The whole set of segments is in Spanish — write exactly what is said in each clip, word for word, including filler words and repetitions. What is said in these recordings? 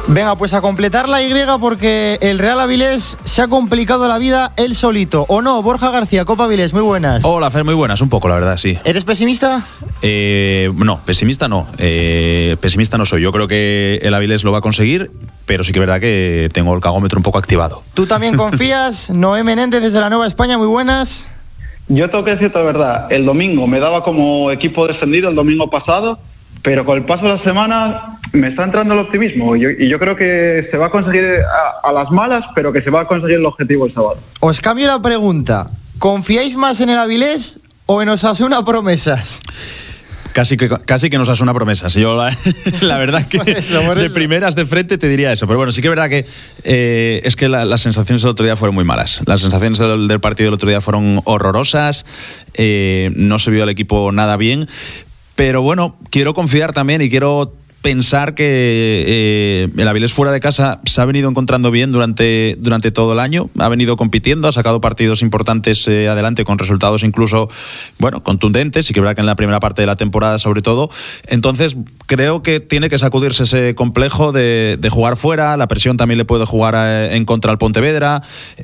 Venga, pues a completar la Y, porque el Real Avilés se ha complicado la vida él solito, ¿o no? Borja García, Copa Avilés, muy buenas. Hola, Fer, muy buenas, un poco, la verdad, sí. ¿Eres pesimista? Eh, no, pesimista no. Eh, pesimista no soy. Yo creo que el Avilés lo va a conseguir, pero sí que es verdad que tengo el cagómetro un poco activado. ¿Tú también confías? Noé Menéndez desde la Nueva España, muy buenas. Yo tengo que decirte la verdad, el domingo me daba como equipo descendido el domingo pasado, pero con el paso de la semana me está entrando el optimismo y yo, y yo creo que se va a conseguir a, a las malas, pero que se va a conseguir el objetivo el sábado. Os cambio la pregunta. ¿Confiáis más en el Avilés o en Osasuna Promesas? Casi que, casi que nos hace una promesa. Yo la, la verdad que por eso, por de eso. primeras de frente te diría eso. Pero bueno, sí que es verdad que eh, es que la, las sensaciones del otro día fueron muy malas. Las sensaciones del, del partido del otro día fueron horrorosas. Eh, no se vio al equipo nada bien. Pero bueno, quiero confiar también y quiero pensar que eh, el Avilés fuera de casa se ha venido encontrando bien durante, durante todo el año, ha venido compitiendo, ha sacado partidos importantes eh, adelante con resultados incluso, bueno, contundentes, y que es verdad que en la primera parte de la temporada sobre todo. Entonces creo que tiene que sacudirse ese complejo de, de jugar fuera, la presión también le puede jugar a, en contra al Pontevedra.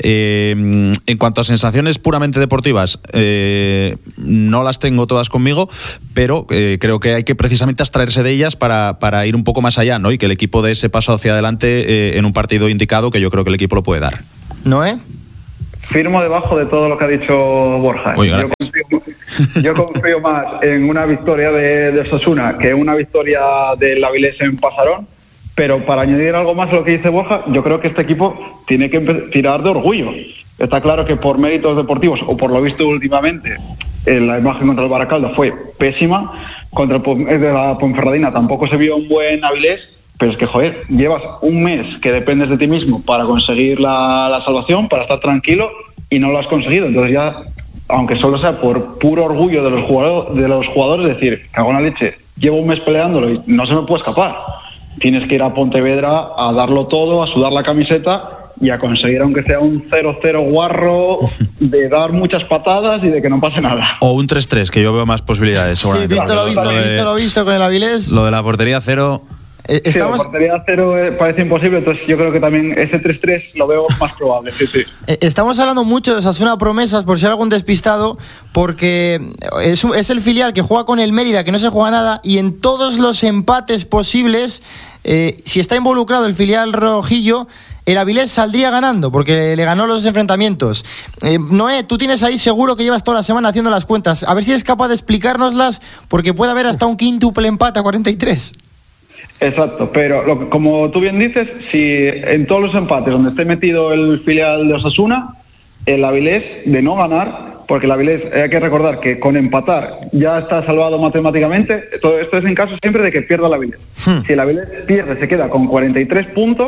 Eh, en cuanto a sensaciones puramente deportivas, eh, no las tengo todas conmigo, pero eh, creo que hay que precisamente abstraerse de ellas para para ir un poco más allá, ¿no? Y que el equipo dé ese paso hacia adelante eh, en un partido indicado, que yo creo que el equipo lo puede dar. ¿Noé? Firmo debajo de todo lo que ha dicho Borja. Uy, yo, confío, yo confío más en una victoria de, de Osasuna que en una victoria del Avilés en Pasarón, pero para añadir algo más a lo que dice Borja, yo creo que este equipo tiene que tirar de orgullo. Está claro que por méritos deportivos, o por lo visto últimamente, la imagen contra el Baracaldo fue pésima. Contra el de la Ponferradina tampoco se vio un buen Avilés, pero es que, joder, llevas un mes que dependes de ti mismo para conseguir la, la salvación, para estar tranquilo, y no lo has conseguido. Entonces ya, aunque solo sea por puro orgullo de los jugadores, de los jugadores decir, cago en la leche, llevo un mes peleándolo y no se me puede escapar. Tienes que ir a Pontevedra a darlo todo, a sudar la camiseta y a conseguir, aunque sea un cero cero guarro, de dar muchas patadas y de que no pase nada. O un tres tres, que yo veo más posibilidades. Sí, visto lo visto, lo de, visto lo visto con el Avilés. Lo de la portería cero... Eh, estamos... Sí, la portería cero parece imposible, entonces yo creo que también ese tres tres lo veo más probable. Sí, sí. Eh, estamos hablando mucho de Osasuna Promesas, por si hay algún despistado, porque es, es el filial que juega con el Mérida, que no se juega nada, y en todos los empates posibles, eh, si está involucrado el filial rojillo, el Avilés saldría ganando, porque le ganó los enfrentamientos. Eh, Noé, tú tienes ahí, seguro que llevas toda la semana haciendo las cuentas. A ver si eres capaz de explicárnoslas, porque puede haber hasta un quíntuple empate a cuarenta y tres. Exacto, pero lo que, como tú bien dices, si en todos los empates donde esté metido el filial de Osasuna, el Avilés, de no ganar, porque el Avilés, hay que recordar que con empatar ya está salvado matemáticamente. Todo esto es en caso siempre de que pierda el Avilés. Hmm. Si el Avilés pierde, se queda con cuarenta y tres puntos.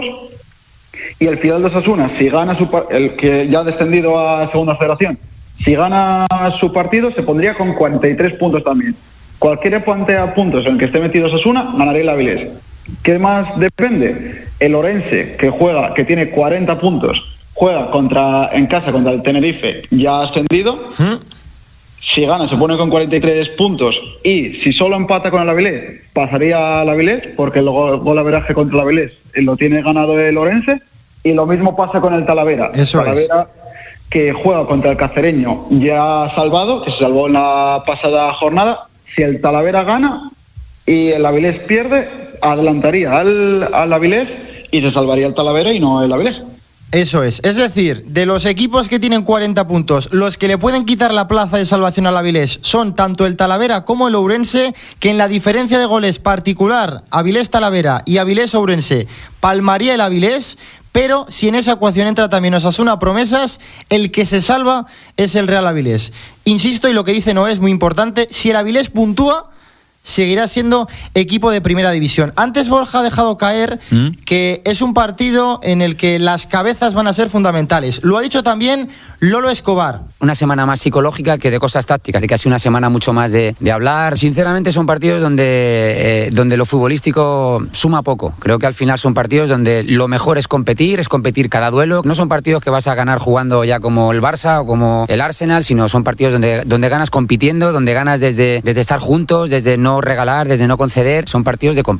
Y el filial de Osasuna, si gana su el que ya ha descendido a Segunda Federación, si gana su partido, se pondría con cuarenta y tres puntos también. Cualquier empate a puntos en el que esté metido Osasuna, ganaría el Avilés. ¿Qué más depende? El Orense, que juega, que tiene cuarenta puntos, juega contra en casa contra el Tenerife, ya ascendido. ¿Mm? Si gana, se pone con cuarenta y tres puntos, y si solo empata con el Avilés, pasaría al Avilés, porque el golaveraje contra el Avilés lo tiene ganado el Orense. Y lo mismo pasa con el Talavera. Eso Talavera, es. Que juega contra el Cacereño, ya salvado, que se salvó en la pasada jornada. Si el Talavera gana y el Avilés pierde, adelantaría al, al Avilés y se salvaría el Talavera y no el Avilés. Eso es, es decir, de los equipos que tienen cuarenta puntos, los que le pueden quitar la plaza de salvación al Avilés son tanto el Talavera como el Ourense, que en la diferencia de goles particular, Avilés-Talavera y Avilés-Ourense, palmaría el Avilés. Pero si en esa ecuación entra también Osasuna Promesas, el que se salva es el Real Avilés. Insisto, y lo que dice Noé es muy importante, si el Avilés puntúa, seguirá siendo equipo de primera división. Antes Borja ha dejado caer ¿Mm? que es un partido en el que las cabezas van a ser fundamentales. Lo ha dicho también Lolo Escobar. Una semana más psicológica que de cosas tácticas, de casi una semana mucho más de, de hablar. Sinceramente son partidos donde, eh, donde lo futbolístico suma poco. Creo que al final son partidos donde lo mejor es competir, es competir cada duelo. No son partidos que vas a ganar jugando ya como el Barça o como el Arsenal, sino son partidos donde, donde ganas compitiendo, donde ganas desde, desde estar juntos, desde no regalar, desde no conceder. Son partidos de competir.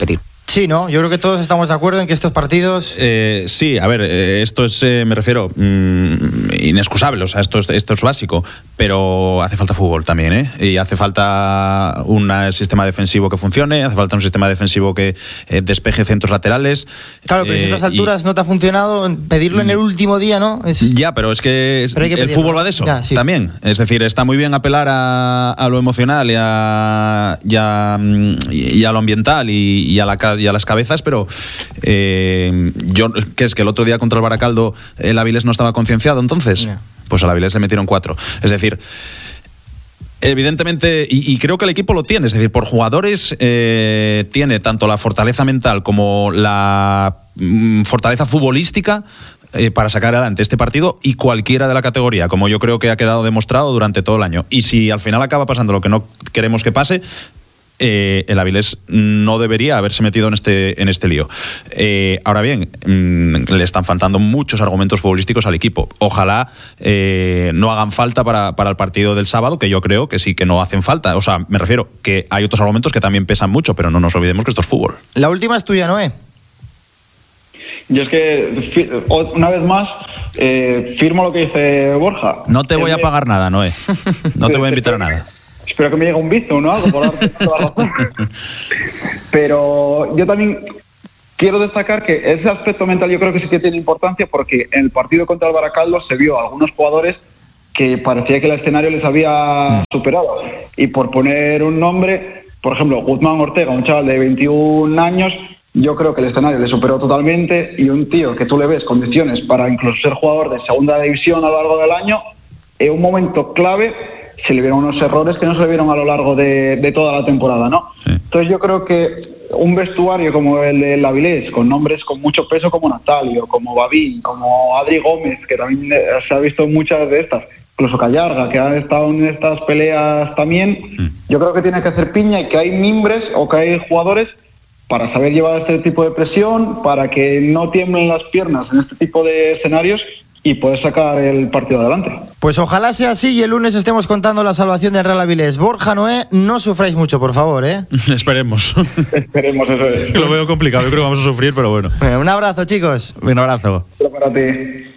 Sí, ¿no? Yo creo que todos estamos de acuerdo en que estos partidos... Eh, sí, a ver, eh, esto es, eh, me refiero, mmm, inexcusable, o sea, esto es, esto es básico, pero hace falta fútbol también, ¿eh? Y hace falta un sistema defensivo que funcione, hace falta un sistema defensivo que eh, despeje centros laterales. Claro, pero eh, si a estas alturas y, no te ha funcionado, pedirlo en el último día, ¿no? Es... Ya, pero es que, es, pero que el fútbol va de eso ya, sí. también. Es decir, está muy bien apelar a, a lo emocional y a, y a, y a lo ambiental y, y a la y a las cabezas, pero eh, yo, ¿qué es? Que el otro día contra el Baracaldo el Avilés no estaba concienciado, entonces yeah. Pues al Avilés le metieron cuatro. Es decir, evidentemente, y, y creo que el equipo lo tiene, es decir, por jugadores eh, tiene tanto la fortaleza mental como la mm, fortaleza futbolística eh, para sacar adelante este partido y cualquiera de la categoría, como yo creo que ha quedado demostrado durante todo el año. Y si al final acaba pasando lo que no queremos que pase, Eh, el Avilés no debería haberse metido en este, en este lío. Eh, ahora bien, mmm, le están faltando muchos argumentos futbolísticos al equipo. Ojalá eh, no hagan falta para, para el partido del sábado, que yo creo que sí que no hacen falta. O sea, me refiero que hay otros argumentos que también pesan mucho, pero no nos olvidemos que esto es fútbol. La última es tuya, Noé. Yo es que, una vez más, eh, firmo lo que dice Borja. No te voy a pagar nada, Noé. No te voy a invitar a nada. Espero que me llegue un visto, ¿no? Algo por darte toda la razón. Pero yo también quiero destacar que ese aspecto mental yo creo que sí que tiene importancia, porque en el partido contra el Baracaldo se vio a algunos jugadores que parecía que el escenario les había superado. Y por poner un nombre, por ejemplo, Guzmán Ortega, un chaval de veintiún años, yo creo que el escenario le superó totalmente, y un tío que tú le ves condiciones para incluso ser jugador de segunda división a lo largo del año, en un momento clave se le vieron unos errores que no se le vieron a lo largo de, de toda la temporada, ¿no? Sí. Entonces yo creo que un vestuario como el del Avilés, con nombres con mucho peso como Natalio, como Babi, como Adri Gómez, que también se ha visto muchas de estas, incluso Callarga, que ha estado en estas peleas también, sí. Yo creo que tiene que hacer piña y que hay mimbres o que hay jugadores para saber llevar este tipo de presión, para que no tiemblen las piernas en este tipo de escenarios y poder sacar el partido adelante. Pues ojalá sea así y el lunes estemos contando la salvación del Real Avilés. Borja, Noé, no sufráis mucho, por favor, ¿eh? Esperemos. Esperemos, eso es. Lo veo complicado, yo creo que vamos a sufrir, pero bueno. bueno un abrazo, chicos. Un abrazo. Para ti.